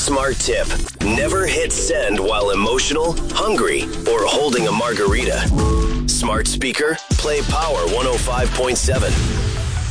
Smart tip. Never hit send while emotional, hungry, or holding a margarita. Smart speaker, play Power 105.7.